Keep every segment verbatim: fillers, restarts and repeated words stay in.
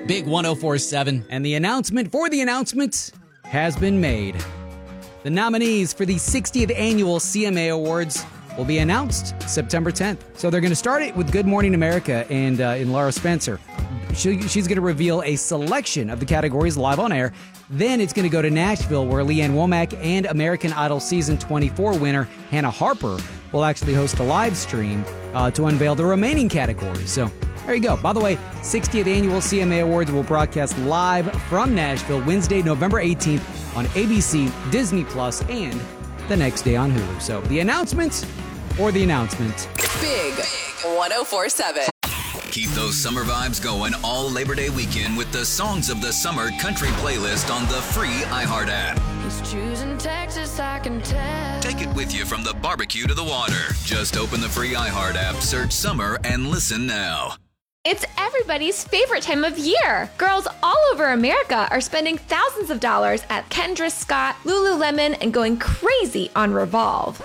Big one oh four point seven. And the announcement for the announcement has been made. The nominees for the sixtieth Annual C M A Awards will be announced September tenth. So they're going to start it with Good Morning America and uh, in Laura Spencer. She, she's going to reveal a selection of the categories live on air. Then it's going to go to Nashville, where Leanne Womack and American Idol Season twenty-four winner Hannah Harper will actually host a live stream uh, to unveil the remaining categories. So there you go. By the way, sixtieth Annual C M A Awards will broadcast live from Nashville Wednesday, November eighteenth on A B C, Disney Plus, and the next day on Hulu. So the announcement or the announcement. Big, Big one oh four point seven. Keep those summer vibes going all Labor Day weekend with the Songs of the Summer country playlist on the free iHeart app. He's choosing Texas, I can tell. Take it with you from the barbecue to the water. Just open the free iHeart app, search summer, and listen now. It's everybody's favorite time of year. Girls all over America are spending thousands of dollars at Kendra Scott, Lululemon, and going crazy on Revolve.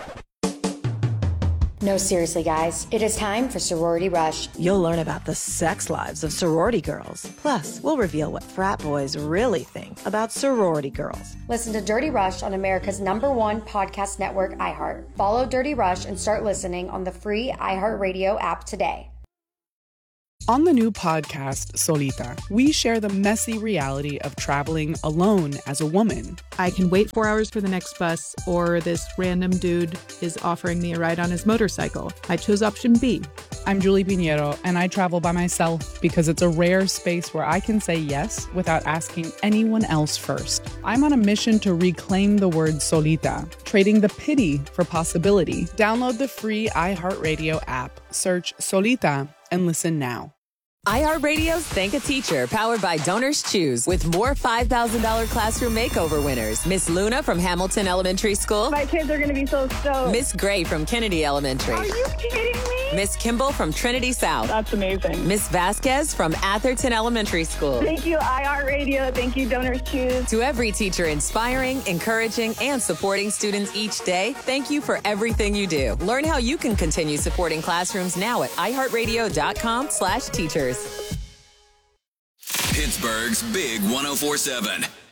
No, seriously, guys. It is time for Sorority Rush. You'll learn about the sex lives of sorority girls. Plus, we'll reveal what frat boys really think about sorority girls. Listen to Dirty Rush on America's number one podcast network, iHeart. Follow Dirty Rush and start listening on the free iHeartRadio app today. On the new podcast, Solita, we share the messy reality of traveling alone as a woman. I can wait four hours for the next bus, or this random dude is offering me a ride on his motorcycle. I chose option B. I'm Julie Pinheiro, and I travel by myself because it's a rare space where I can say yes without asking anyone else first. I'm on a mission to reclaim the word solita, trading the pity for possibility. Download the free iHeartRadio app, search Solita, and listen now. iHeartRadio's Thank a Teacher, powered by Donors Choose, with more five thousand dollars classroom makeover winners. Miss Luna from Hamilton Elementary School. My kids are going to be so stoked. Miss Gray from Kennedy Elementary. Are you kidding me? Miss Kimball from Trinity South. That's amazing. Miss Vasquez from Atherton Elementary School. Thank you, iHeartRadio. Thank you, Donors Choose. To every teacher inspiring, encouraging, and supporting students each day, thank you for everything you do. Learn how you can continue supporting classrooms now at iHeartRadio.com slash teachers. Pittsburgh's Big one oh four point seven.